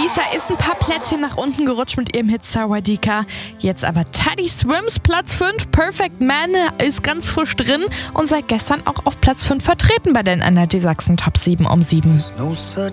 Lisa ist ein paar Plätzchen nach unten gerutscht mit ihrem Hit Sawadika. Jetzt aber Teddy Swims Platz 5. Perfect Man ist ganz frisch drin und seit gestern auch auf Platz 5 vertreten bei den Energy Sachsen Top 7 um 7.